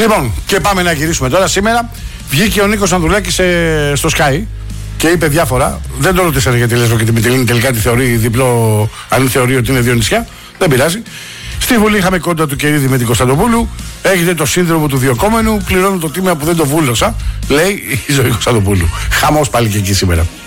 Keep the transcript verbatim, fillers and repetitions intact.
Λοιπόν, και πάμε να γυρίσουμε τώρα. Σήμερα βγήκε ο Νίκος Ανδρουλάκης ε, στο Sky και είπε διάφορα. Δεν το ρωτήσανε γιατί λες και τη Μυτιλίνη τελικά τη θεωρεί διπλό, αν θεωρεί ότι είναι δύο νησιά. Δεν πειράζει. Στη Βουλή είχαμε κόντα του Κερίδη με την Κωνσταντοπούλου. Έχετε το σύνδρομο του διοκόμενου. Πληρώνω το τίμημα που δεν το βούλωσα. Λέει η Ζωή Κωνσταντοπούλου. Χαμός πάλι και εκεί σήμερα.